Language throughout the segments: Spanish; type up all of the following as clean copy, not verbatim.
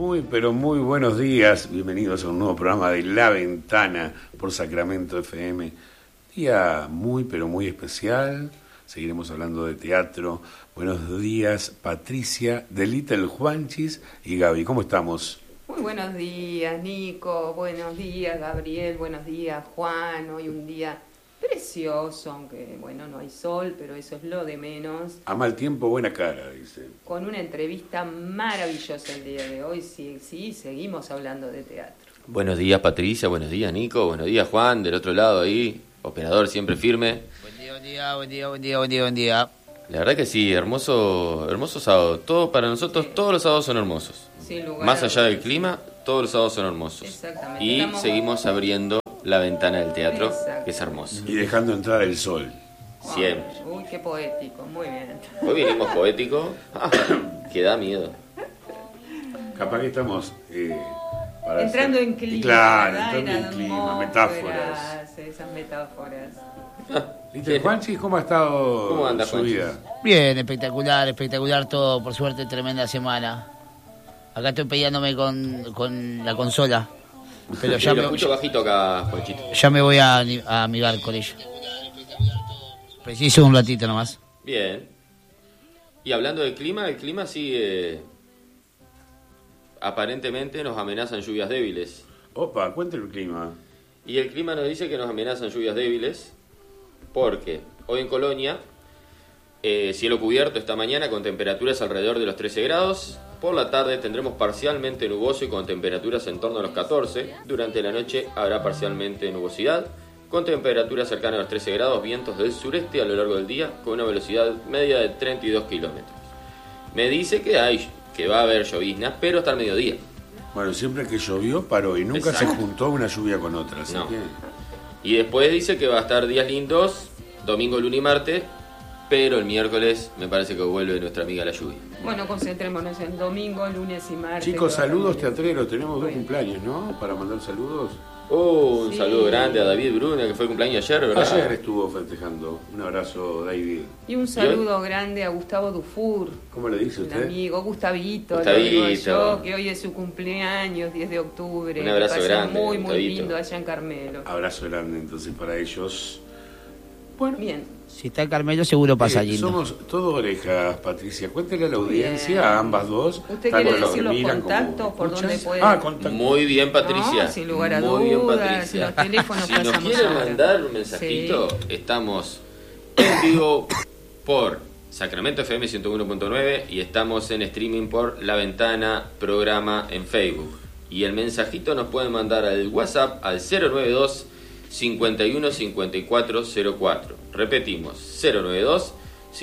Muy, pero muy buenos días. Bienvenidos a un nuevo programa de La Ventana por Sacramento FM. Día muy, pero muy especial. Seguiremos hablando de teatro. Buenos días, Patricia, de Little Juanchis y Gaby. ¿Cómo estamos? Muy buenos días, Nico. Buenos días, Gabriel. Buenos días, Juan. Hoy un día precioso, aunque bueno, no hay sol, pero eso es lo de menos. A mal tiempo, buena cara, dice. Con una entrevista maravillosa el día de hoy. Sí, seguimos hablando de teatro. Buenos días, Patricia. Buenos días, Nico. Buenos días, Juan. Del otro lado ahí, operador siempre firme. Buen día. La verdad que sí, hermoso sábado. Todo para nosotros, sí. Todos los sábados son hermosos. Sin lugar Más allá del clima, todos los sábados son hermosos. Exactamente. Y seguimos abriendo la ventana del teatro, Exacto. que es hermoso. Y dejando entrar el sol. Siempre. Uy, qué poético. Muy bien. Hoy vinimos poético, que da miedo. Capaz que estamos... para entrando hacer... en clima. Claro, ¿verdad? entrando en clima, metáforas. Esas metáforas. Little Juanchis, ¿cómo ha estado ¿Cómo anda, su Juanchis? vida? Bien, espectacular todo, por suerte tremenda semana. Acá estoy peleándome con la consola, pero ya Lo escucho bajito acá, Juanchito. ya me voy a amigar con ella. Preciso un ratito nomás. Bien. Y hablando del clima, el clima sigue... aparentemente nos amenazan lluvias débiles. Opa, cuéntale el clima. Y el clima nos dice que nos amenazan lluvias débiles porque hoy en Colonia, cielo cubierto esta mañana con temperaturas alrededor de los 13 grados. Por la tarde tendremos parcialmente nuboso y con temperaturas en torno a los 14. Durante la noche habrá parcialmente nubosidad, con temperaturas cercanas a los 13 grados, vientos del sureste a lo largo del día, con una velocidad media de 32 kilómetros. Me dice que va a haber lloviznas, pero hasta el mediodía. Bueno, siempre que llovió paró y nunca Exacto. se juntó una lluvia con otra. Así No. que... Y después dice que va a estar días lindos, domingo, lunes y martes, pero el miércoles me parece que vuelve nuestra amiga la lluvia. Bueno, concentrémonos en domingo, lunes y martes. Chicos, saludos teatreros. teatreros. Tenemos dos Bueno. cumpleaños, ¿no? Para mandar saludos. Un Sí. saludo grande a David Bruna, que fue el cumpleaños ayer, ¿verdad? Ayer estuvo festejando. Un abrazo, David. Y un saludo grande a Gustavo Dufour, ¿Cómo le dice un usted? amigo, Gustavito, Gustavito. lo digo yo, que hoy es su cumpleaños, 10 de octubre. Un abrazo que pasa grande, muy Gustavito. lindo allá en Carmelo. Abrazo grande entonces para ellos. Bueno, Bien. Si está el Carmelo seguro pasa lindo. somos todo orejas, Patricia. Cuéntele a la audiencia, a ambas dos. ¿Usted tanto quiere los decir que los miran como contactos por escuchan. donde puede? Contactos. Muy bien, Patricia. No, sin lugar a Muy bien, dudas, Patricia. los teléfonos Si nos pasamos quieren ahora. mandar un mensajito, estamos en vivo por Sacramento FM 101.9 y estamos en streaming por La Ventana Programa en Facebook. Y el mensajito nos pueden mandar al WhatsApp al 092 51 54 04. Repetimos, 092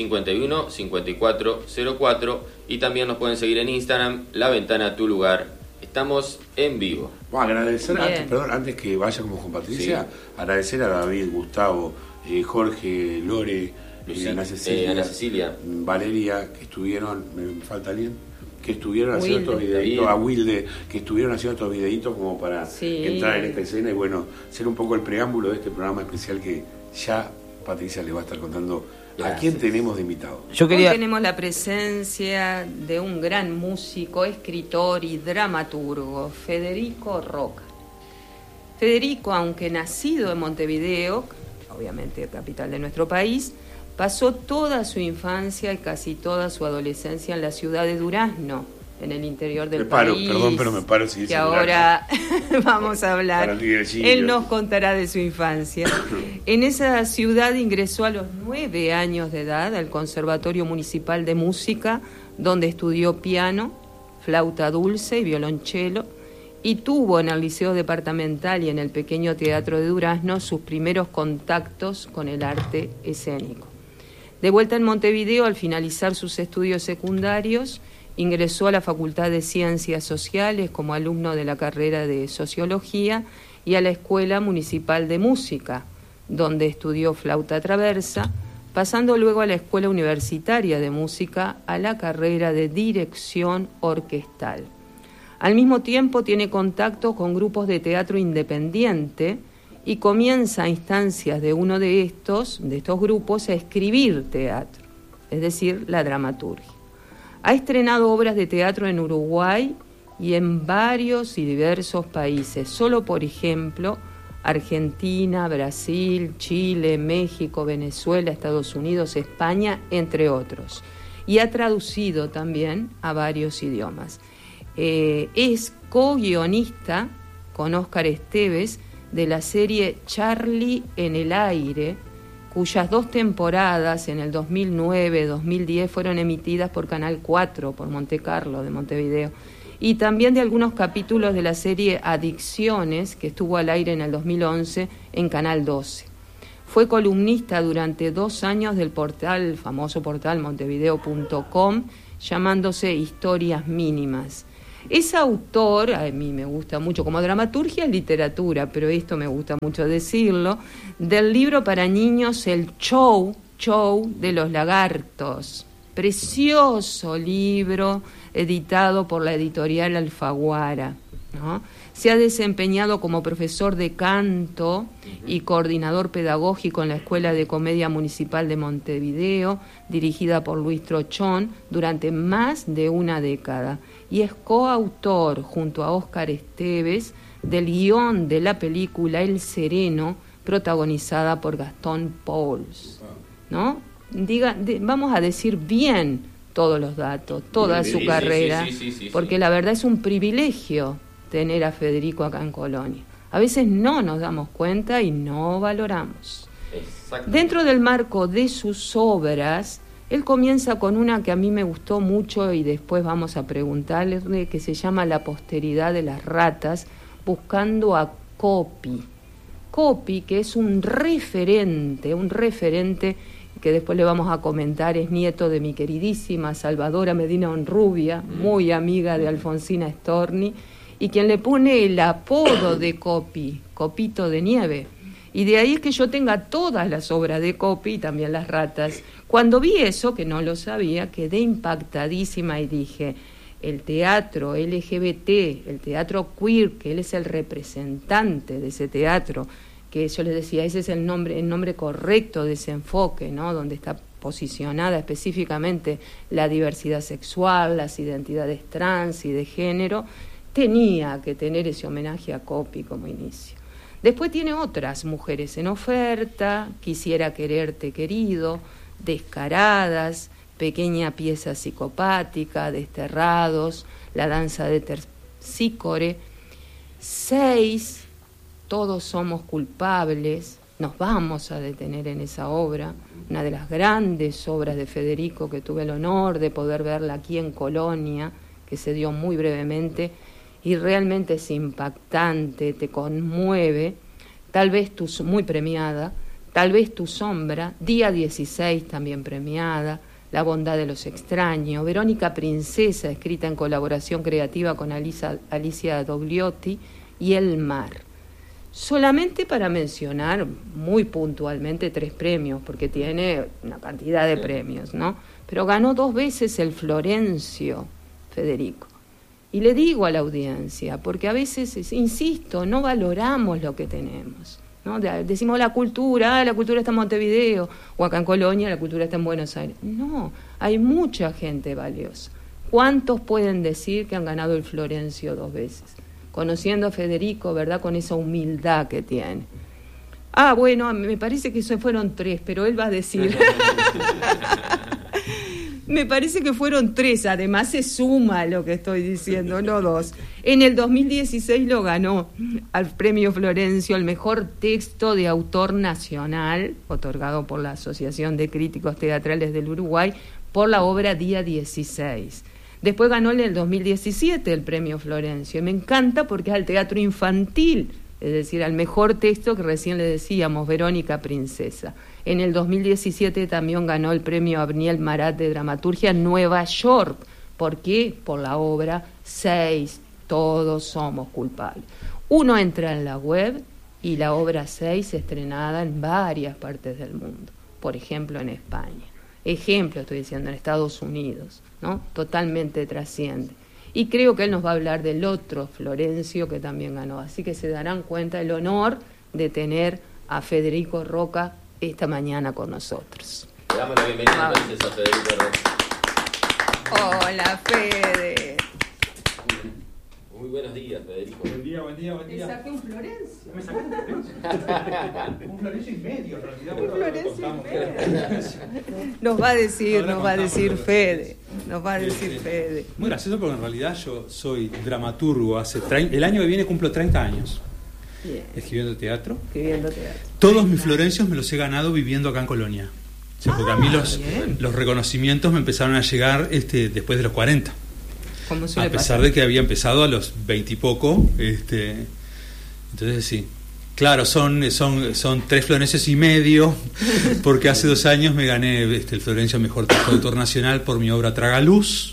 51 54 04. Y también nos pueden seguir en Instagram, La Ventana Tu Lugar. Estamos en vivo. Bueno, agradecer, Bien. antes que vaya como con Patricia, Sí. agradecer a David, Gustavo, Jorge, Lore, Ana Cecilia, Valeria, que estuvieron, ¿me falta alguien? Que estuvieron haciendo estos Wilde. videitos, a Wilde, que estuvieron haciendo estos videitos como para Sí. entrar en esta escena y bueno, ser un poco el preámbulo de este programa especial que ya Patricia le va a estar contando. ¿A Gracias. quién tenemos de invitado? Yo quería... Hoy tenemos la presencia de un gran músico, escritor y dramaturgo, Federico Roca. Federico, aunque nacido en Montevideo, obviamente capital de nuestro país, pasó toda su infancia y casi toda su adolescencia en la ciudad de Durazno, en el interior del Me paro, país. perdón, pero me paro si dice que ahora vamos a hablar. Para el Tigrecillo. Él nos contará de su infancia. En esa ciudad ingresó a los 9 años de edad al Conservatorio Municipal de Música, donde estudió piano, flauta dulce y violonchelo, y tuvo en el Liceo Departamental y en el pequeño Teatro de Durazno sus primeros contactos con el arte escénico. De vuelta en Montevideo, al finalizar sus estudios secundarios, ingresó a la Facultad de Ciencias Sociales como alumno de la carrera de Sociología y a la Escuela Municipal de Música, donde estudió flauta traversa, pasando luego a la Escuela Universitaria de Música a la carrera de Dirección Orquestal. Al mismo tiempo tiene contacto con grupos de teatro independiente y comienza a instancias de uno de estos grupos a escribir teatro, es decir, la dramaturgia. Ha estrenado obras de teatro en Uruguay y en varios y diversos países. Solo, por ejemplo, Argentina, Brasil, Chile, México, Venezuela, Estados Unidos, España, entre otros. Y ha traducido también a varios idiomas. Es co-guionista con Óscar Esteves de la serie Charlie en el aire, cuyas 2 temporadas en el 2009-2010 fueron emitidas por Canal 4, por Monte Carlo de Montevideo, y también de algunos capítulos de la serie Adicciones, que estuvo al aire en el 2011 en Canal 12. Fue columnista durante 2 años del famoso portal montevideo.com, llamándose Historias Mínimas. Es autor, a mí me gusta mucho, como dramaturgia y literatura, pero esto me gusta mucho decirlo, del libro para niños El Show de los Lagartos. Precioso libro editado por la editorial Alfaguara, ¿no? Se ha desempeñado como profesor de canto y coordinador pedagógico en la Escuela de Comedia Municipal de Montevideo, dirigida por Luis Trochón, durante más de una década. Y es coautor, junto a Óscar Esteves, del guión de la película El Sereno, protagonizada por Gastón Pauls, ¿no? Vamos a decir bien todos los datos, toda su carrera, porque la verdad es un privilegio tener a Federico acá en Colonia. A veces no nos damos cuenta y no valoramos. Dentro del marco de sus obras, él comienza con una que a mí me gustó mucho y después vamos a preguntarle, que se llama La posteridad de las ratas, buscando a Copi. Copi, que es un referente que después le vamos a comentar, es nieto de mi queridísima Salvadora Medina Honrubia, muy amiga de Alfonsina Storni, y quien le pone el apodo de Copi, Copito de Nieve. Y de ahí es que yo tenga todas las obras de Copi y también Las Ratas. Cuando vi eso, que no lo sabía, quedé impactadísima y dije, el teatro LGBT, el teatro queer, que él es el representante de ese teatro, que yo les decía, ese es el nombre correcto de ese enfoque, ¿no? Donde está posicionada específicamente la diversidad sexual, las identidades trans y de género, tenía que tener ese homenaje a Copi como inicio. Después tiene otras mujeres en oferta, Quisiera quererte querido, Descaradas, Pequeña pieza psicopática, Desterrados, La danza de Terpsícore, 6, Todos somos culpables. Nos vamos a detener en esa obra, una de las grandes obras de Federico que tuve el honor de poder verla aquí en Colonia, que se dio muy brevemente, y realmente es impactante, te conmueve. Tal vez muy premiada, Tal vez tu sombra, Día 16 también premiada, La bondad de los extraños, Verónica Princesa, escrita en colaboración creativa con Alicia Dogliotti, y El mar. Solamente para mencionar muy puntualmente 3 premios, porque tiene una cantidad de premios, ¿no? Pero ganó 2 veces el Florencio, Federico. Y le digo a la audiencia, porque a veces, insisto, no valoramos lo que tenemos, ¿no? Decimos la cultura está en Montevideo, o acá en Colonia la cultura está en Buenos Aires. No, hay mucha gente valiosa. ¿Cuántos pueden decir que han ganado el Florencio 2 veces? Conociendo a Federico, ¿verdad?, con esa humildad que tiene. Bueno, me parece que eso fueron 3, pero él va a decir. Me parece que fueron 3, además se suma lo que estoy diciendo, no 2. En el 2016 lo ganó al Premio Florencio, el mejor texto de autor nacional, otorgado por la Asociación de Críticos Teatrales del Uruguay, por la obra Día 16. Después ganó en el 2017 el Premio Florencio, y me encanta porque es al teatro infantil, es decir, al mejor texto que recién le decíamos, Verónica Princesa. En el 2017 también ganó el Premio Abrniel Marat de Dramaturgia en Nueva York. ¿Por qué? Por la obra 6, Todos somos culpables. Uno entra en la web y la obra 6 estrenada en varias partes del mundo, por ejemplo en España. Ejemplo, estoy diciendo, en Estados Unidos, ¿no? Totalmente trasciende. Y creo que él nos va a hablar del otro Florencio que también ganó. Así que se darán cuenta el honor de tener a Federico Roca esta mañana con nosotros. Le damos la bienvenida entonces a Federico Roca. Hola, Fede. buenos días, Federico. Buen día. Te saqué un Florencio. ¿Me sacaste un Florencio? Un Florencio y medio, en realidad. Un Florencio y medio. Nos va a decir Fede. Nos va a decir Fede. Muy gracioso porque en realidad yo soy dramaturgo. El año que viene cumplo 30 años. Bien. Escribiendo teatro. Todos mis Florencios me los he ganado viviendo acá en Colonia. O sea, porque a mí los reconocimientos me empezaron a llegar después de los 40. A pesar de que había empezado a los 20 y poco. Entonces sí. Claro, son 3 Florencios y medio, porque hace 2 años me gané el Florencio Mejor Texto de Autor Nacional por mi obra Tragaluz.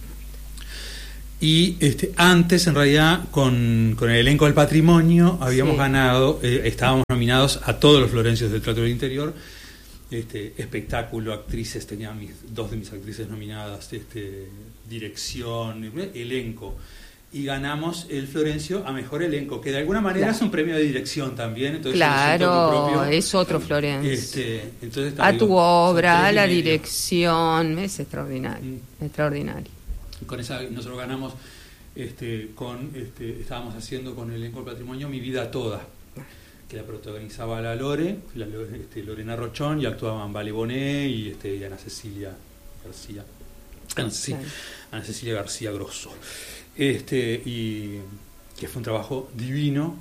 Y antes, en realidad, con el elenco del Patrimonio, habíamos ganado, estábamos nominados a todos los Florencios del Teatro del Interior. Espectáculo, actrices, tenía 2 de mis actrices nominadas, dirección, elenco. Y ganamos el Florencio a Mejor Elenco, que de alguna manera es un premio de dirección también. Entonces claro, es otro Florencio. A tu obra, a la dirección, es extraordinario, extraordinario. Con esa nosotros ganamos, estábamos haciendo con el elenco del Patrimonio Mi Vida Toda, que la protagonizaba Lorena Rochón, y actuaban Vale Bonet y Ana Cecilia García. Ana Cecilia García Grosso. Y que fue un trabajo divino,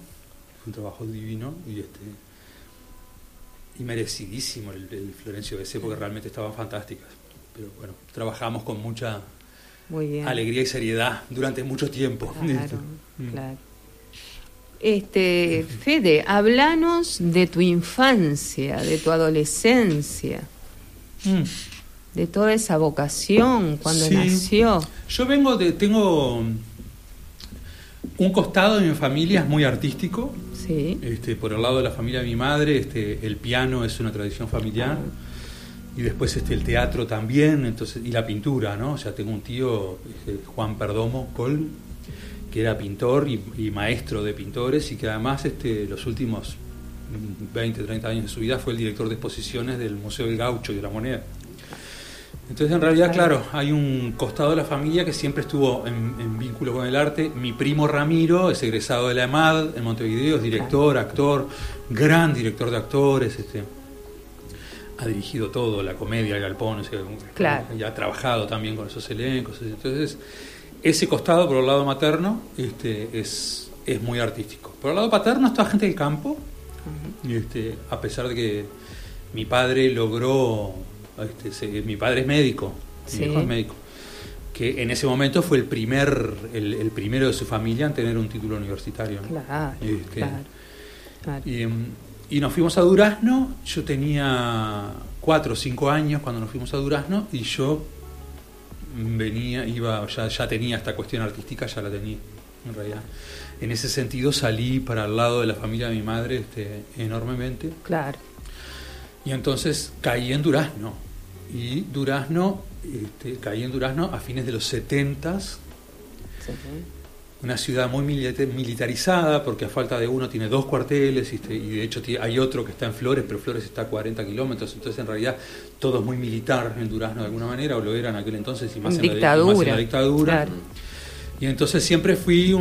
y merecidísimo el Florencio BC, porque realmente estaban fantásticas. Pero bueno, trabajamos con mucha alegría y seriedad durante mucho tiempo. Claro. Fede, hablanos de tu infancia, de tu adolescencia, de toda esa vocación cuando nació. Yo tengo un costado de mi familia es muy artístico. Sí. Por el lado de la familia de mi madre, el piano es una tradición familiar. Y después el teatro también, y la pintura, ¿no? O sea, tengo un tío, Juan Perdomo Col, que era pintor y maestro de pintores, y que además los últimos 20, 30 años de su vida fue el director de exposiciones del Museo del Gaucho y de la Moneda. Entonces, en realidad, claro, hay un costado de la familia que siempre estuvo en vínculo con el arte. Mi primo Ramiro es egresado de la EMAD en Montevideo, es director, actor, gran director de actores, ha dirigido todo, la comedia, el Galpón, y ha trabajado también con esos elencos. Entonces, ese costado, por el lado materno, es muy artístico. Por el lado paterno está gente del campo, a pesar de que mi padre logró, mi padre es médico, mi hijo es médico, que en ese momento fue el primero de su familia en tener un título universitario, ¿no? Claro. Y nos fuimos a Durazno. Yo tenía 4 o 5 años cuando nos fuimos a Durazno, y yo ya tenía esta cuestión artística, ya la tenía en realidad. En ese sentido salí para el lado de la familia de mi madre enormemente. Claro. Y entonces caí en Durazno. Y caí en Durazno a fines de los 70s. Una ciudad muy militarizada, porque a falta de uno tiene 2 cuarteles, y de hecho hay otro que está en Flores, pero Flores está a 40 kilómetros. Entonces, en realidad, todo es muy militar en Durazno de alguna manera, o lo era en aquel entonces, y más en la dictadura. Claro. Y entonces siempre fui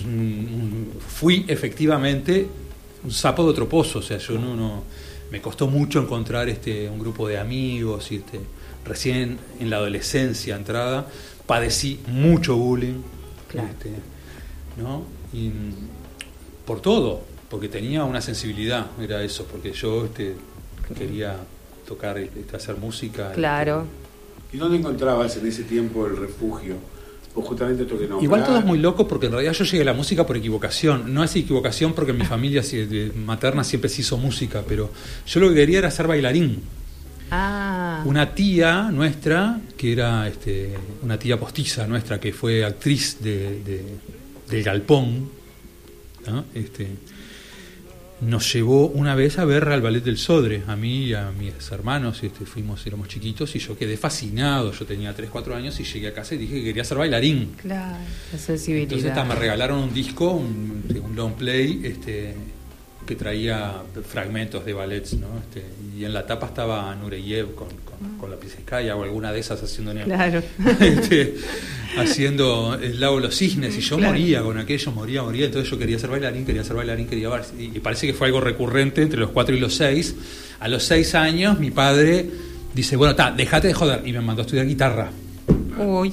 efectivamente un sapo de otro pozo. O sea, yo me costó mucho encontrar un grupo de amigos, y recién en la adolescencia entrada padecí mucho bullying. Claro. ¿No? Y por todo, porque tenía una sensibilidad, era eso, porque yo quería tocar, hacer música. Claro. ¿Y dónde encontrabas en ese tiempo el refugio? O justamente esto que no. Igual todo es muy loco, porque en realidad yo llegué a la música por equivocación. No es equivocación porque mi familia materna siempre se hizo música, pero yo lo que quería era ser bailarín. Una tía nuestra, que era una tía postiza nuestra, que fue actriz del Galpón, ¿no? Nos llevó una vez a ver al Ballet del Sodre, a mí y a mis hermanos, éramos chiquitos, y yo quedé fascinado. Yo tenía 3, 4 años y llegué a casa y dije que quería ser bailarín. Claro, la sensibilidad. Entonces me regalaron un disco, un long play, que traía fragmentos de ballets, ¿no? Y en la tapa estaba Nureyev con la Pliskaya o alguna de esas haciendo claro. haciendo el lago de los cisnes, y yo claro. moría con aquello, moría, entonces yo quería ser bailarín, y parece que fue algo recurrente entre los 4 y los 6. A los 6 años mi padre dice, bueno, déjate de joder, y me mandó a estudiar guitarra. Uy.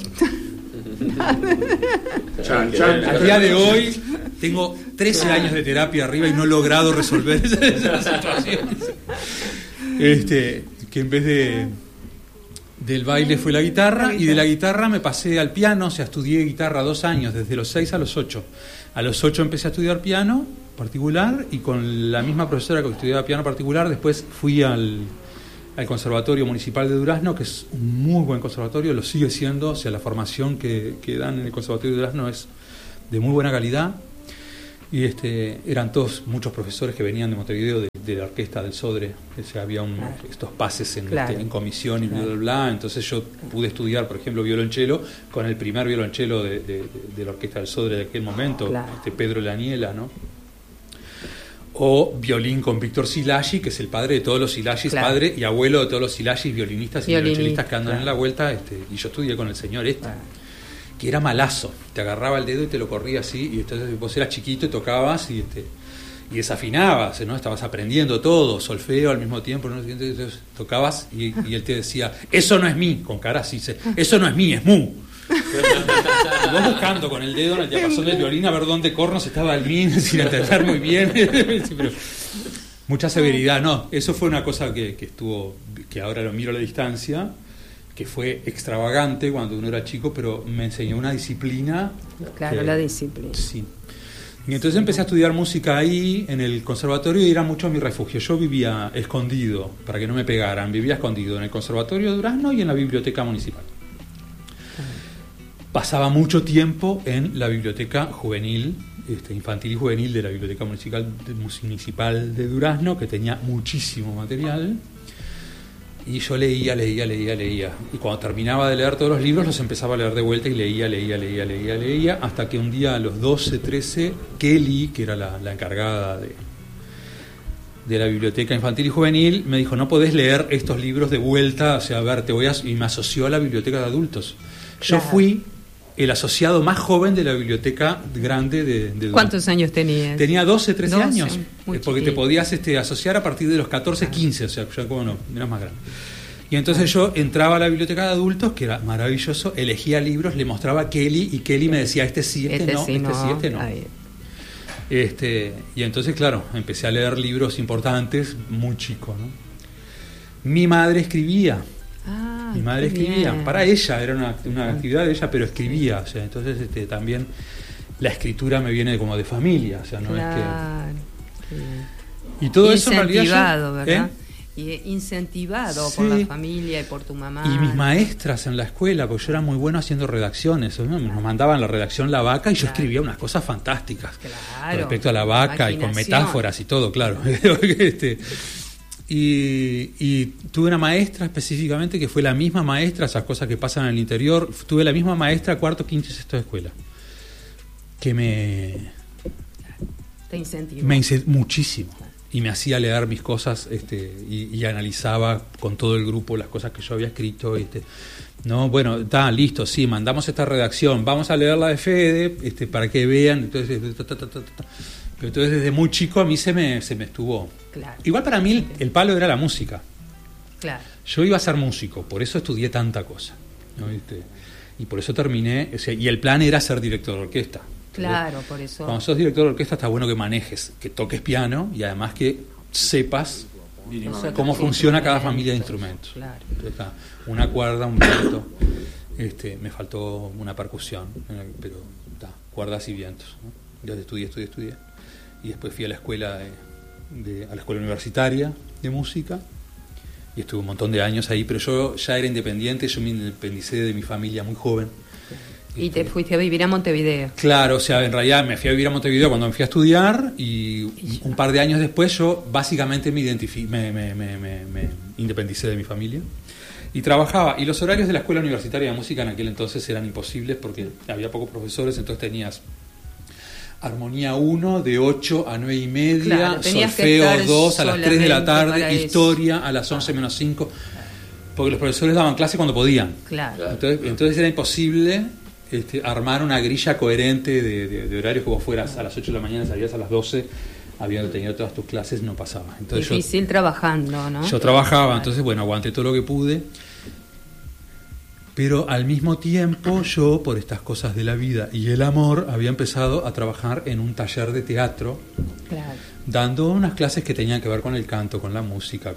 Al día de hoy tengo 13 años de terapia arriba y no he logrado resolver esas situaciones. Que en vez del baile fue la guitarra, y de la guitarra me pasé al piano, o sea, estudié guitarra 2 años, desde los 6 a los 8. A los 8 empecé a estudiar piano particular, y con la misma profesora que estudiaba piano particular, después fui al Conservatorio Municipal de Durazno, que es un muy buen conservatorio, lo sigue siendo, o sea, la formación que dan en el Conservatorio de Durazno es de muy buena calidad, y eran todos muchos profesores que venían de Montevideo, de la orquesta del Sodre, o sea, había estos pases en comisión y bla, bla, bla. Entonces yo pude estudiar, por ejemplo, violonchelo con el primer violonchelo de la orquesta del Sodre de aquel momento, Pedro Laniela, ¿no? O violín con Víctor Szilágyi, que es el padre de todos los Szilágyis, padre y abuelo de todos los Szilágyis, violinistas y violonchelistas que andan en la vuelta, y yo estudié con el señor que era malazo, te agarraba el dedo y te lo corría así, y entonces vos eras chiquito y tocabas y desafinabas, ¿no? Estabas aprendiendo todo, solfeo al mismo tiempo, ¿no? Entonces tocabas y él te decía, eso no es mí, con cara así, eso no es mí, es mu. Y vos buscando con el dedo en el diapasón del violín a ver dónde cornos estaba el mi, sin entender muy bien. Sí, pero mucha severidad, no, eso fue una cosa que estuvo, que ahora lo miro a la distancia, que fue extravagante cuando uno era chico, pero me enseñó una disciplina. Claro, la disciplina. Sí. Y entonces empecé a estudiar música ahí en el conservatorio, y era mucho mi refugio. Yo vivía escondido, para que no me pegaran, vivía escondido en el Conservatorio de Durazno y en la biblioteca municipal. Pasaba mucho tiempo en la biblioteca juvenil, infantil y juvenil de la biblioteca municipal de Durazno, que tenía muchísimo material. Y yo leía. Y cuando terminaba de leer todos los libros, los empezaba a leer de vuelta y leía. Hasta que un día, a los 12, 13, Kelly, que era la encargada de la biblioteca infantil y juvenil, me dijo, no podés leer estos libros de vuelta, o sea, a ver, y me asoció a la biblioteca de adultos. Yo fui el asociado más joven de la biblioteca grande de Durazno. ¿Cuántos años tenías? Tenía 12, 13 años, porque chiquito. te podías asociar a partir de los 14, 15, o sea, ya como no, eras más grande. Y entonces yo entraba a la biblioteca de adultos, que era maravilloso, elegía libros, le mostraba a Kelly, y Kelly me decía, este sí, este no. Y entonces, claro, empecé a leer libros importantes, muy chico, ¿no? Mi madre escribía. Mi madre escribía, bien. Para ella, era una actividad de ella, pero escribía, o sea, entonces también la escritura me viene como de familia, o sea, no es que... Y todo eso en realidad incentivado, ¿verdad? Y incentivado por la familia y por tu mamá. Y mis maestras en la escuela, porque yo era muy bueno haciendo redacciones, ¿no? Nos mandaban la redacción La Vaca y yo escribía unas cosas fantásticas respecto a la vaca y con metáforas y todo, claro. Y tuve una maestra específicamente que fue la misma maestra, esas cosas que pasan en el interior, tuve la misma maestra cuarto, quinto y sexto de escuela, que te incentivó. Muchísimo, y me hacía leer mis cosas, y analizaba con todo el grupo las cosas que yo había escrito, no, bueno, está listo, sí, mandamos esta redacción, vamos a leer la de Fede, para que vean, entonces Pero entonces desde muy chico a mí se me estuvo... Claro. Igual para mí el palo era la música. Claro. Yo iba a ser músico, por eso estudié tanta cosa, ¿no? Y por eso terminé, y el plan era ser director de orquesta. Claro, por eso. Cuando sos director de orquesta está bueno que manejes, que toques piano y además que sepas cómo funciona cada familia de instrumentos. Claro. Entonces, una cuerda, un viento, me faltó una percusión, pero cuerdas y vientos, ¿no? Entonces estudié. Y después fui a la escuela a la escuela universitaria de música y estuve un montón de años ahí, pero yo ya era independiente, yo me independicé de mi familia muy joven. Y te fuiste a vivir a Montevideo. Claro, o sea, en realidad me fui a vivir a Montevideo cuando me fui a estudiar y un par de años después yo básicamente me independicé de mi familia y trabajaba, y los horarios de la escuela universitaria de música en aquel entonces eran imposibles porque había pocos profesores, entonces tenías Armonía 1 de 8 a 9 y media, Claro, tenías que Solfeo estar 2 a las 3 de la solamente tarde, para eso. Historia a las 11 menos 5, porque los profesores daban clase cuando podían. Claro. Entonces era imposible armar una grilla coherente de horarios, que vos fueras a las 8 de la mañana, salías a las 12, habiendo tenido todas tus clases, no pasaba. Entonces Difícil trabajando, ¿no? yo trabajaba, entonces bueno, aguanté todo lo que pude, pero al mismo tiempo yo, por estas cosas de la vida y el amor, había empezado a trabajar en un taller de teatro, Claro. dando unas clases que tenían que ver con el canto, con la música,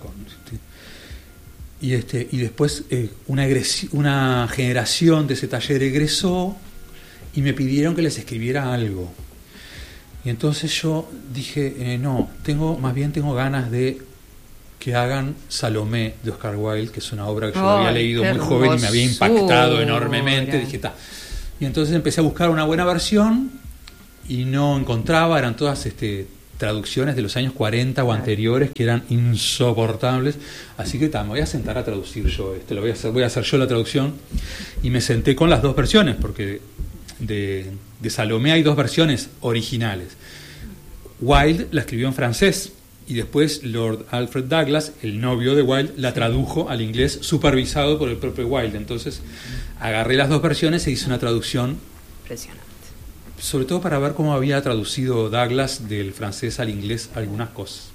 y después una generación de ese taller egresó y me pidieron que les escribiera algo. Y entonces yo dije, no, tengo ganas de que hagan Salomé de Oscar Wilde, que es una obra que yo había leído qué muy joven y me había impactado hermosura. enormemente. Dije, "Ta". Y entonces empecé a buscar una buena versión y no encontraba, eran todas traducciones de los años 40 o anteriores que eran insoportables, así que me voy a sentar a traducir yo voy a hacer yo la traducción, y me senté con las dos versiones, porque de Salomé hay dos versiones originales. Wilde la escribió en francés y después Lord Alfred Douglas, el novio de Wilde, la tradujo al inglés supervisado por el propio Wilde. Entonces agarré las dos versiones e hice una traducción, Impresionante. sobre todo para ver cómo había traducido Douglas del francés al inglés algunas cosas.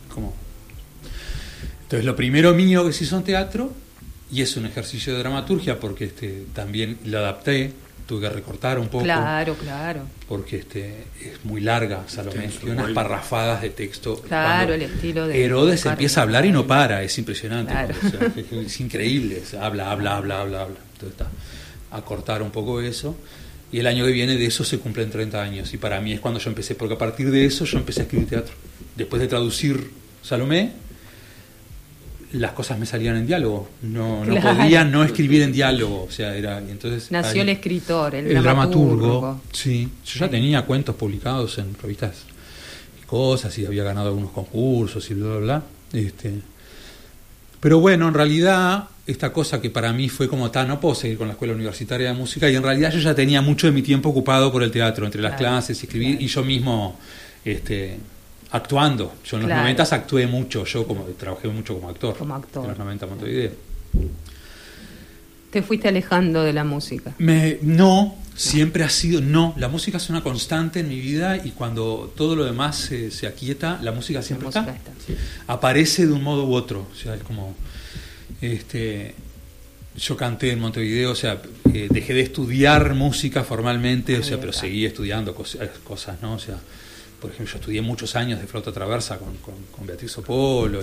Entonces lo primero mío que se hizo en teatro, y es un ejercicio de dramaturgia, porque también lo adapté, tuve que recortar un poco, Claro. porque es muy larga Salomé, tiene unas parrafadas de texto. Claro, Cuando el estilo de Herodes Oscar empieza a hablar y no para, es impresionante. Claro. O sea, es increíble, habla. Entonces está a cortar un poco eso. Y el año que viene de eso se cumplen 30 años. Y para mí es cuando yo empecé, porque a partir de eso yo empecé a escribir teatro. Después de traducir Salomé, las cosas me salían en diálogo. No Claro. podía no escribir en diálogo. O sea, y entonces Nació el escritor, el dramaturgo. dramaturgo. Sí, yo ya tenía cuentos publicados en revistas y cosas, y había ganado algunos concursos y bla. Pero bueno, en realidad, esta cosa que para mí fue como no puedo seguir con la Escuela Universitaria de Música, y en realidad yo ya tenía mucho de mi tiempo ocupado por el teatro, entre las clases, escribir, y yo mismo actuando. Yo en los 90 actué mucho, trabajé mucho como actor. En los 90 Montevideo. ¿Te fuiste alejando de la música? Siempre ha sido, la música es una constante en mi vida, y cuando todo lo demás se aquieta, la música siempre está. Sí. Aparece de un modo u otro, o sea, es como, yo canté en Montevideo, o sea, dejé de estudiar música formalmente, o sea, pero seguí estudiando cosas, ¿no? O sea, por ejemplo, yo estudié muchos años de flauta traversa con Beatriz Opolo,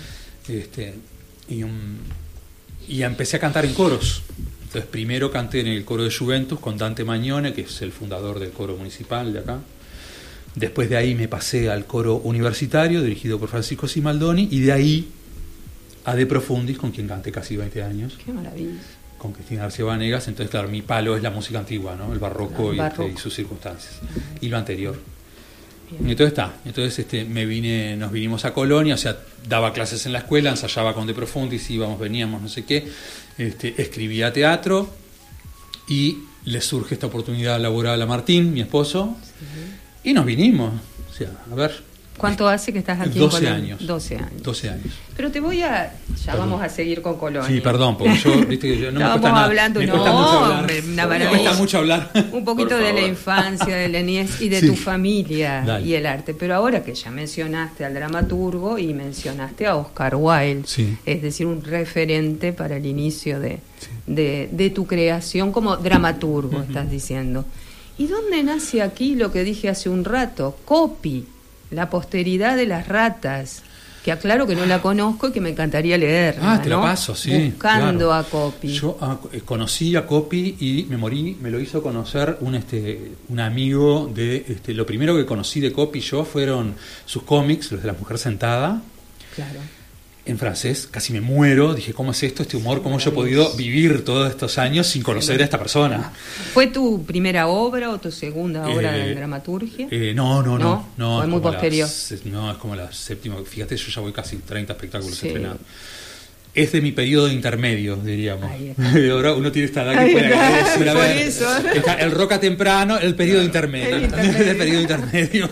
y empecé a cantar en coros. Entonces primero canté en el coro de Juventus con Dante Magnone, que es el fundador del coro municipal de acá. Después de ahí me pasé al coro universitario dirigido por Francisco Simaldoni, y de ahí a De Profundis, con quien canté casi 20 años. Qué maravilla. Con Cristina García Vanegas. Entonces, claro, mi palo es la música antigua, ¿no? El barroco, y sus circunstancias. Y lo anterior. Y entonces nos vinimos a Colonia, o sea, daba clases en la escuela, ensayaba con De Profundis, íbamos, veníamos, no sé qué, escribía teatro, y le surge esta oportunidad laboral a Martín, mi esposo, y nos vinimos, o sea, a ver. ¿Cuánto hace que estás aquí 12 en Colonia? años. 12 años. Pero Pero te voy a... vamos a seguir con Colonia. Sí, perdón, porque yo, viste que yo no me cuesta nada. Hablando, me cuesta mucho hablar. hombre, una Me maravilla. cuesta mucho hablar. Un poquito de la infancia, de la niñez y de tu familia. Dale. Y el arte. Pero ahora que ya mencionaste al dramaturgo y mencionaste a Oscar Wilde, es decir, un referente para el inicio de tu creación como dramaturgo, estás diciendo. ¿Y dónde nace aquí lo que dije hace un rato? Copy, la posteridad de las ratas, que aclaro que no la conozco y que me encantaría leer. Te la paso, sí. Buscando claro. a Copy. Yo conocí a Copy y me lo hizo conocer un amigo de... lo primero que conocí de Copy yo fueron sus cómics, los de La Mujer Sentada. Claro. En francés, casi me muero. Dije, ¿cómo es esto, este humor? ¿Cómo yo he podido vivir todos estos años sin conocer a esta persona? ¿Fue tu primera obra o tu segunda obra de dramaturgia? No. Fue muy posterior. No, es como la séptima. Fíjate, yo ya voy casi 30 espectáculos estrenados. es de mi periodo intermedio, diríamos. Ahora uno tiene esta edad que puede decir, a ver, está el roca temprano, el periodo intermedio. El periodo intermedio.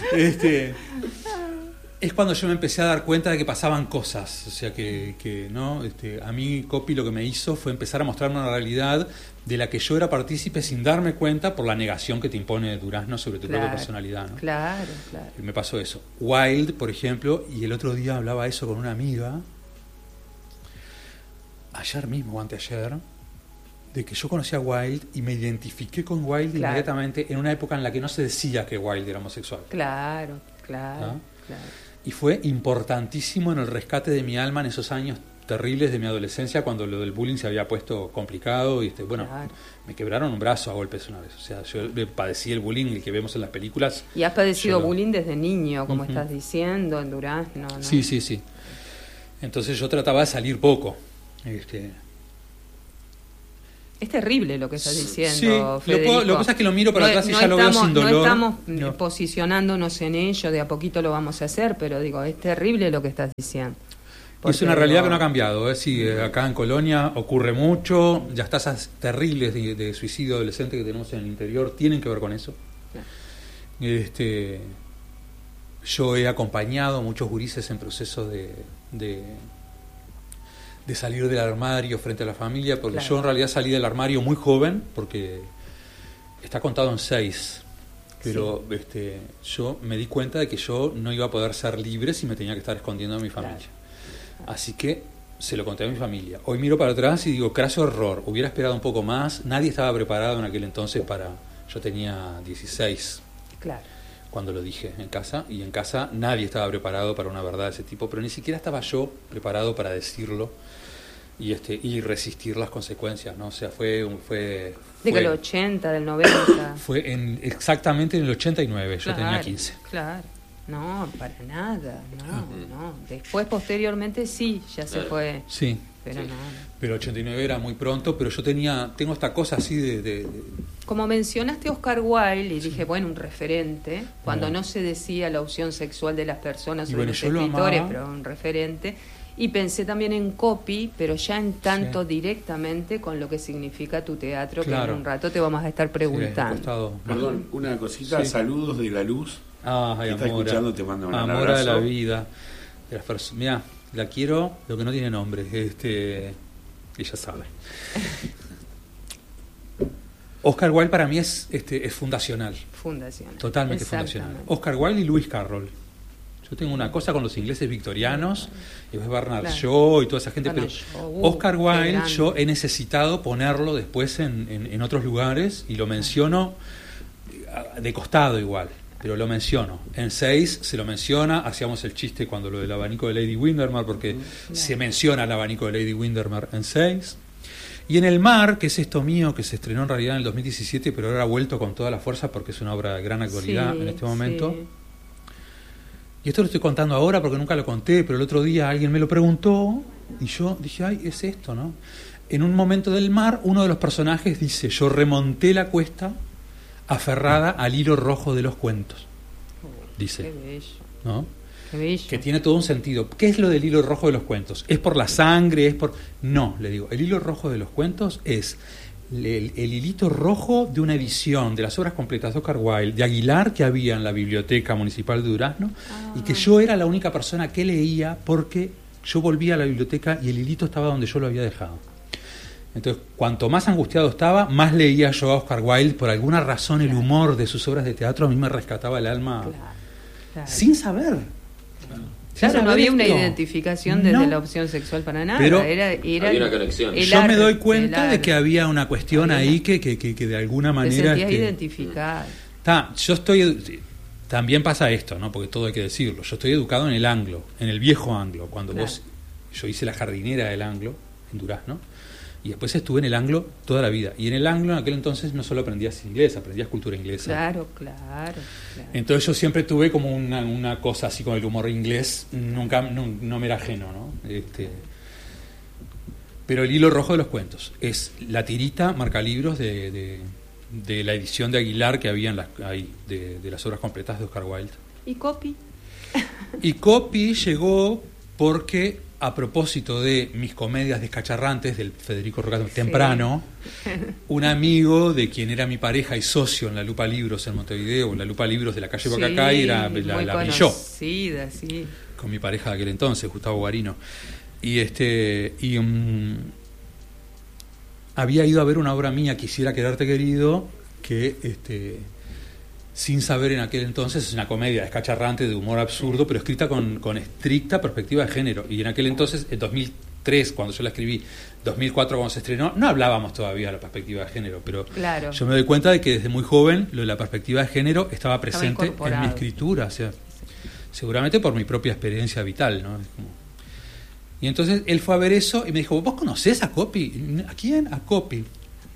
Es cuando yo me empecé a dar cuenta de que pasaban cosas. O sea, que ¿no? A mí Copy lo que me hizo fue empezar a mostrarme una realidad de la que yo era partícipe sin darme cuenta por la negación que te impone Durazno sobre tu propia personalidad, ¿no? Claro. Y me pasó eso. Wilde, por ejemplo, y el otro día hablaba eso con una amiga, ayer mismo o anteayer, de que yo conocí a Wilde y me identifiqué con Wilde inmediatamente en una época en la que no se decía que Wilde era homosexual. Claro. Y fue importantísimo en el rescate de mi alma en esos años terribles de mi adolescencia, cuando lo del bullying se había puesto complicado y me quebraron un brazo a golpes una vez. O sea, yo padecí el bullying, el que vemos en las películas. Y has padecido bullying desde niño, como estás diciendo, en Durazno, ¿no? Sí. Entonces yo trataba de salir poco. Es terrible lo que estás diciendo, sí, Federico. Lo que pasa es que lo miro para atrás y ya lo veo sin dolor. No estamos posicionándonos en ello, de a poquito lo vamos a hacer, pero digo, es terrible lo que estás diciendo. Es una realidad que no ha cambiado. Sí, acá en Colonia ocurre mucho, las tasas terribles de suicidio adolescente que tenemos en el interior tienen que ver con eso. Yo he acompañado a muchos gurises en procesos de salir del armario frente a la familia, porque yo en realidad salí del armario muy joven, porque está contado en 6, pero yo me di cuenta de que yo no iba a poder ser libre si me tenía que estar escondiendo de mi familia. Así que se lo conté a mi familia. Hoy miro para atrás y digo, craso error, hubiera esperado un poco más, nadie estaba preparado en aquel entonces yo tenía 16. Cuando lo dije en casa, y en casa nadie estaba preparado para una verdad de ese tipo, pero ni siquiera estaba yo preparado para decirlo y resistir las consecuencias, ¿no? O sea, fue del 80, del 90. Fue exactamente en el 89, yo tenía 15. No, para nada, no. Después, posteriormente, sí, ya se fue. Sí. Pero 89 era muy pronto, pero yo tengo esta cosa así de... Como mencionaste Oscar Wilde, y dije, bueno, un referente, cuando no se decía la opción sexual de las personas sobre los escritores, pero un referente, y pensé también en Copy, pero ya en tanto directamente con lo que significa tu teatro, que en un rato te vamos a estar preguntando. Perdón, una cosita, saludos de la luz. Ay, está escuchando, te mando un abrazo. Amor de la vida. Mirá, la quiero, lo que no tiene nombre. Ella sabe. Oscar Wilde para mí es fundacional. Totalmente fundacional. Oscar Wilde y Lewis Carroll. Yo tengo una cosa con los ingleses victorianos, y después Bernard Shaw y toda esa gente, pero Oscar Wilde yo he necesitado ponerlo después en otros lugares, y lo menciono de costado igual, pero lo menciono. En 6 se lo menciona, hacíamos el chiste cuando lo del abanico de Lady Windermere, porque se menciona el abanico de Lady Windermere en 6. Y en El Mar, que es esto mío, que se estrenó en realidad en el 2017, pero ahora ha vuelto con toda la fuerza porque es una obra de gran actualidad en este momento. Y esto lo estoy contando ahora porque nunca lo conté, pero el otro día alguien me lo preguntó y yo dije, ay, es esto, ¿no? En un momento del mar, uno de los personajes dice, yo remonté la cuesta aferrada al hilo rojo de los cuentos. Dice, qué bello. ¿no? Qué bello. Que tiene todo un sentido. ¿Qué es lo del hilo rojo de los cuentos? ¿Es por la sangre? ¿Es por...? No, le digo, el hilo rojo de los cuentos es el hilito rojo de una edición de las obras completas de Oscar Wilde, de Aguilar, que había en la Biblioteca Municipal de Durazno, y que yo era la única persona que leía porque yo volvía a la biblioteca y el hilito estaba donde yo lo había dejado. Entonces, cuanto más angustiado estaba, más leía yo a Oscar Wilde. Por alguna razón, el humor de sus obras de teatro a mí me rescataba el alma sin saber. Claro, no había una identificación desde la opción sexual para nada. Pero era había una conexión. Yo me doy cuenta de que había una cuestión ahí que de alguna manera... Te sentías identificado. Yo estoy... También pasa esto, ¿no? Porque todo hay que decirlo. Yo estoy educado en el anglo, en el viejo anglo. Cuando yo hice la jardinera del anglo, en Durazno, y después estuve en el anglo toda la vida. Y en el anglo en aquel entonces no solo aprendías inglés, aprendías cultura inglesa. Claro. Entonces yo siempre tuve como una cosa así con el humor inglés, nunca no me era ajeno, ¿no? Pero el hilo rojo de los cuentos es la tirita marcalibros de la edición de Aguilar que había ahí, de las obras completas de Oscar Wilde. ¿Y Copy? Y Copy llegó porque a propósito de mis comedias descacharrantes del Federico Roca temprano, un amigo de quien era mi pareja y socio en la Lupa Libros en Montevideo, en la Lupa Libros de la calle Bacacay, era la vi yo, sí, con mi pareja de aquel entonces, Gustavo Guarino. Y había ido a ver una obra mía, Quisiera quedarte querido, que sin saber en aquel entonces es una comedia descacharrante de humor absurdo, pero escrita con estricta perspectiva de género. Y en aquel entonces, en 2003, cuando yo la escribí, 2004 cuando se estrenó, no hablábamos todavía de la perspectiva de género, pero claro, yo me doy cuenta de que desde muy joven lo de la perspectiva de género estaba presente en mi escritura, o sea, seguramente por mi propia experiencia vital, ¿no? Es como... Y entonces él fue a ver eso y me dijo, ¿vos conocés a Coppi? ¿A quién? A Coppi.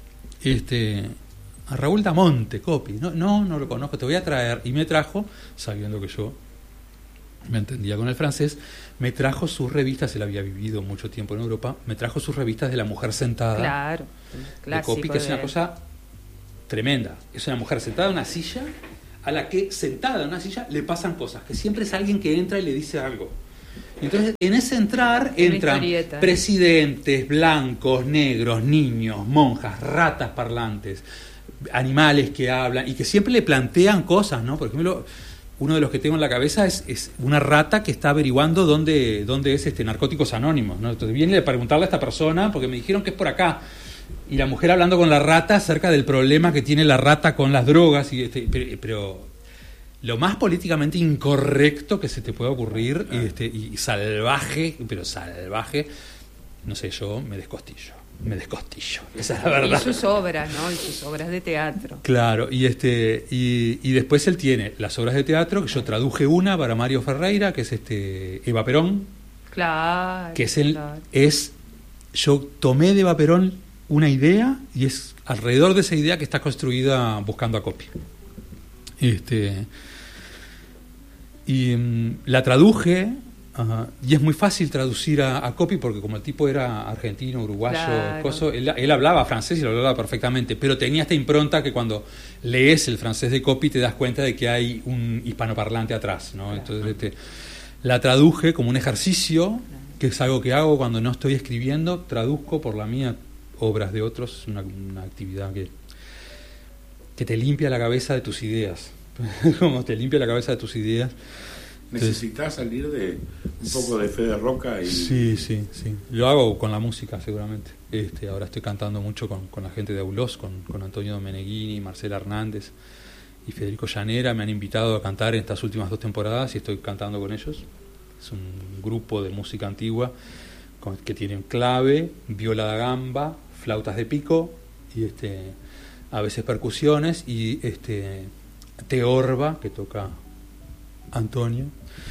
A Raúl Damonte, Coppi. No lo conozco, te voy a traer. Y me trajo, sabiendo que yo me entendía con el francés, me trajo sus revistas, él había vivido mucho tiempo en Europa, me trajo sus revistas de La Mujer Sentada. Claro, de Coppi, que es una cosa tremenda. Es una mujer sentada en una silla, a la que sentada en una silla le pasan cosas, que siempre es alguien que entra y le dice algo. Entonces, en ese entrar entran presidentes, blancos, negros, niños, monjas, ratas parlantes, animales que hablan y que siempre le plantean cosas, ¿no? Por ejemplo, uno de los que tengo en la cabeza es una rata que está averiguando dónde es Narcóticos Anónimos, ¿no? Entonces viene a preguntarle a esta persona, porque me dijeron que es por acá, y la mujer hablando con la rata acerca del problema que tiene la rata con las drogas, pero lo más políticamente incorrecto que se te pueda ocurrir, y salvaje, no sé, yo me descostillo, esa es la verdad. Y sus obras, ¿no? Y sus obras de teatro. Claro, y después él tiene las obras de teatro, que yo traduje una para Mario Ferreira, que es Eva Perón. Claro. Que yo tomé de Eva Perón una idea, y es alrededor de esa idea que está construida Buscando a Coppi. La traduje, y es muy fácil traducir a Coppi, porque como el tipo era argentino, uruguayo, claro, él hablaba francés y lo hablaba perfectamente, pero tenía esta impronta que cuando lees el francés de Coppi te das cuenta de que hay un hispanoparlante atrás, ¿no? Claro. Entonces la traduje como un ejercicio, que es algo que hago cuando no estoy escribiendo, traduzco por la mía obras de otros, una actividad que te limpia la cabeza de tus ideas. Como te limpia la cabeza de tus ideas. ¿Necesitas salir de un poco de Fede Roca? Sí. Lo hago con la música, seguramente. Ahora estoy cantando mucho con la gente de Aulós, con Antonio Domeneghini, Marcela Hernández y Federico Llanera. Me han invitado a cantar en estas últimas 2 temporadas y estoy cantando con ellos. Es un grupo de música antigua que tienen clave, viola da gamba, flautas de pico y a veces percusiones y teorba, que toca Antonio.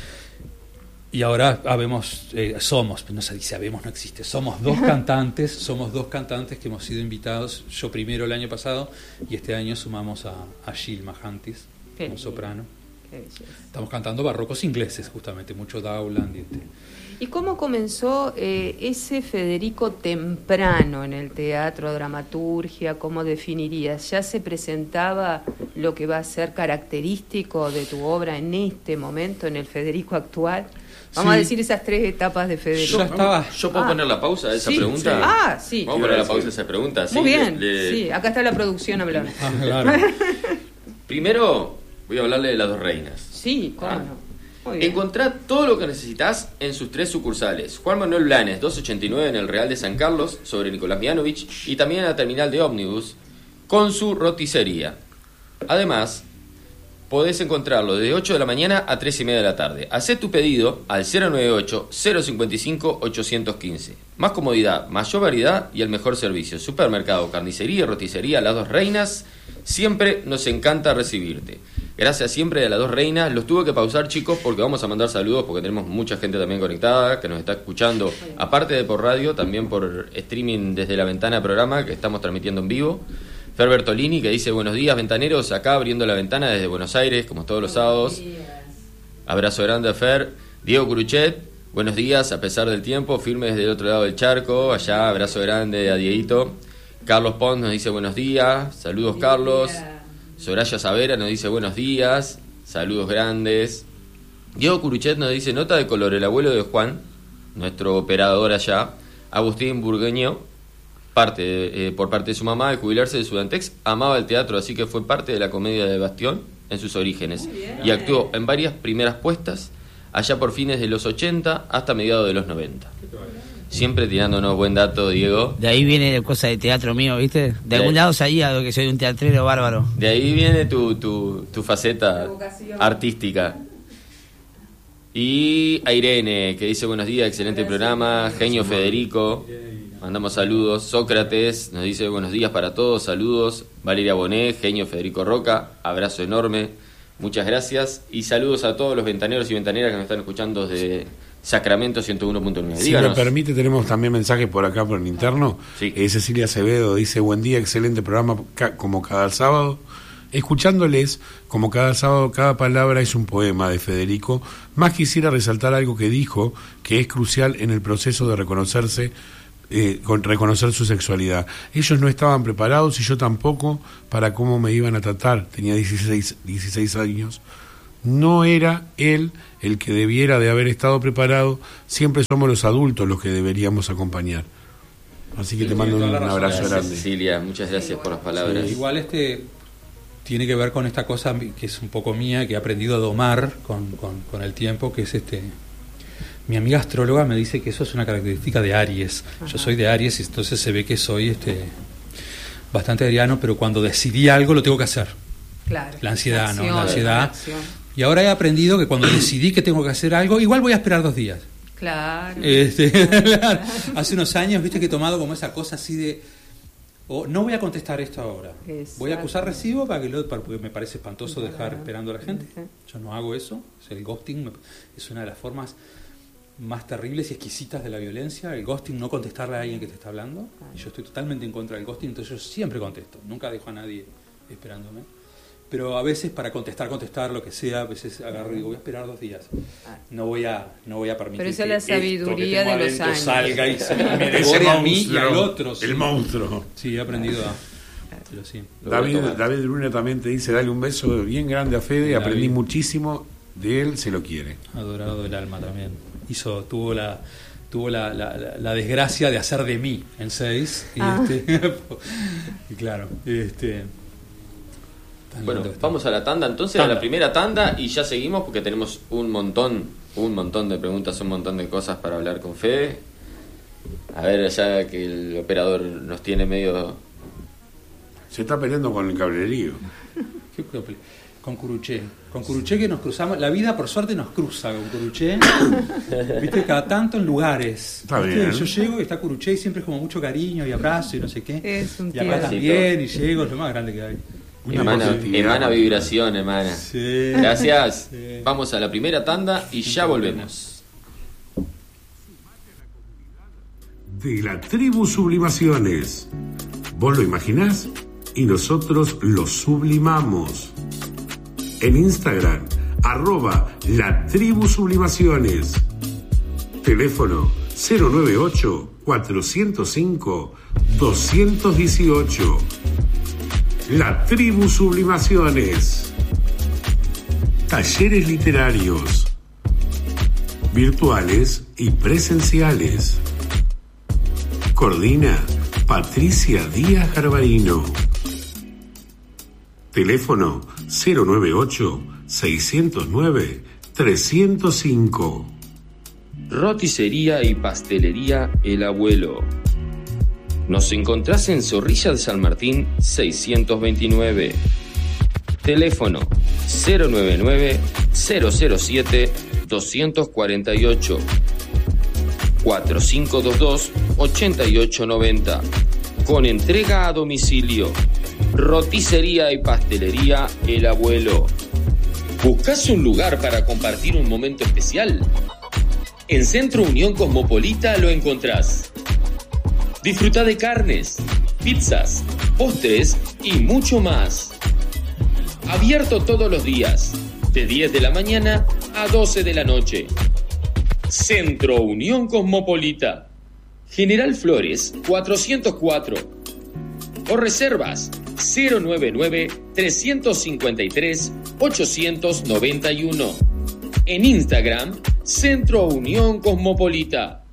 Y ahora somos, no se dice habemos, no existe, somos dos cantantes que hemos sido invitados, yo primero el año pasado y este año sumamos a Gilma Hantis, un soprano. Estamos cantando barrocos ingleses, justamente, mucho Dowland ¿Y cómo comenzó ese Federico temprano en el teatro, dramaturgia? ¿Cómo definirías? ¿Ya se presentaba lo que va a ser característico de tu obra en este momento, en el Federico actual? Vamos a decir esas 3 etapas de Federico. ¿Yo puedo poner la pausa a esa pregunta? Sí. Vamos a poner la pausa a esa pregunta. Muy bien, sí, acá está la producción hablando. Claro. Primero voy a hablarle de las 2 reinas. Sí, cómo no. Encontrá todo lo que necesitas en sus 3 sucursales. Juan Manuel Blanes, 289 en el Real de San Carlos, sobre Nicolás Mianovich, y también en la terminal de ómnibus, con su roticería. Además, podés encontrarlo de 8 de la mañana a 3 y media de la tarde. Hacé tu pedido al 098-055-815. Más comodidad, mayor variedad y el mejor servicio. Supermercado, carnicería y roticería, las 2 reinas. Siempre nos encanta recibirte. Gracias siempre a las 2 reinas. Los tuve que pausar, chicos, porque vamos a mandar saludos, porque tenemos mucha gente también conectada, que nos está escuchando, aparte de por radio, también por streaming desde La Ventana programa, que estamos transmitiendo en vivo. Fer Bertolini, que dice: buenos días, ventaneros, acá abriendo la ventana desde Buenos Aires, como todos los sábados. Abrazo grande a Fer. Diego Curuchet, buenos días, a pesar del tiempo, firme desde el otro lado del charco, allá, abrazo grande a Dieguito. Carlos Pons nos dice buenos días, saludos Carlos. Soraya Savera nos dice buenos días, saludos grandes. Diego Curuchet nos dice: nota de color, el abuelo de Juan nuestro operador allá, Agustín Burgueño, por parte de su mamá, al jubilarse de Sudantex, amaba el teatro, así que fue parte de la comedia de Bastión en sus orígenes y actuó en varias primeras puestas allá por fines de los 80 hasta mediados de los 90. Siempre tirándonos buen dato, Diego. De ahí viene la cosa de teatro mío, ¿viste? De algún lado sabía que soy un teatrero bárbaro. De ahí viene tu faceta artística. Y a Irene, que dice buenos días, excelente programa. Genio Federico, mandamos saludos. Sócrates nos dice buenos días para todos, saludos. Valeria Bonet, Genio Federico Roca, abrazo enorme, muchas gracias. Y saludos a todos los ventaneros y ventaneras que nos están escuchando desde Sacramento 101.9. Si me permite, tenemos también mensajes por acá por el interno. Sí. Cecilia Acevedo dice, buen día, excelente programa como cada sábado. Escuchándoles, como cada sábado, cada palabra es un poema de Federico. Más quisiera resaltar algo que dijo, que es crucial en el proceso de reconocer su sexualidad. Ellos no estaban preparados y yo tampoco para cómo me iban a tratar. Tenía 16 años. No era él el que debiera de haber estado preparado. Siempre somos los adultos los que deberíamos acompañar. Así que te mando un abrazo grande. Cecilia, muchas gracias por las palabras. Sí, igual tiene que ver con esta cosa que es un poco mía, que he aprendido a domar con el tiempo, que es mi amiga astróloga me dice que eso es una característica de Aries. Ajá. Yo soy de Aries y entonces se ve que soy bastante ariano, pero cuando decidí algo lo tengo que hacer. Claro. La ansiedad, ¿no? La ansiedad. Y ahora he aprendido que cuando decidí que tengo que hacer algo, igual voy a esperar 2 días. Claro. Hace unos años, viste, que he tomado como esa cosa así de... no voy a contestar esto ahora. Exacto. Voy a acusar recibo porque me parece espantoso dejar esperando a la gente. Yo no hago eso. El ghosting es una de las formas más terribles y exquisitas de la violencia. El ghosting, no contestarle a alguien que te está hablando. Y yo estoy totalmente en contra del ghosting, entonces yo siempre contesto. Nunca dejo a nadie esperándome. Pero a veces para contestar lo que sea, a veces agarro y digo, voy a esperar 2 días. No voy a permitir. Pero esa es la sabiduría de los años. Salga y se me devore a mí y al otro. El monstruo. Sí, he aprendido pero sí. David Luna también te dice, dale un beso bien grande a Fede, aprendí muchísimo de él, se lo quiere. Adorado del alma también. Tuvo la desgracia de hacer de mí en 6 y claro, bueno, vamos a la tanda entonces, a la primera tanda, y ya seguimos porque tenemos un montón de preguntas, un montón de cosas para hablar con Fede. A ver, ya que el operador nos tiene medio... Se está peleando con el cablerío. Con Curuché que nos cruzamos, la vida por suerte nos cruza con Curuché, viste, cada tanto en lugares. Está bien. Yo llego y está Curuché y siempre es como mucho cariño y abrazo y no sé qué. Es un y acá también, y llego, es lo más grande que hay. Emana vibración, emana. Sí. Gracias. Sí. Vamos a la primera tanda y ya volvemos. De la tribu Sublimaciones. ¿Vos lo imaginás? Y nosotros lo sublimamos. En Instagram, @latribusublimaciones. Teléfono 098-405-218. La Tribu Sublimaciones. Talleres literarios, virtuales y presenciales. Coordina Patricia Díaz Garbarino. Teléfono 098-609-305. Roticería y pastelería El Abuelo. Nos encontrás en Zorrilla de San Martín 629. Teléfono 099-007-248. 4522-8890. Con entrega a domicilio. Roticería y pastelería El Abuelo. ¿Buscás un lugar para compartir un momento especial? En Centro Unión Cosmopolita lo encontrás. Disfruta de carnes, pizzas, postres y mucho más. Abierto todos los días, de 10 de la mañana a 12 de la noche. Centro Unión Cosmopolita, General Flores 404. O reservas 099-353-891. En Instagram, Centro Unión Cosmopolita.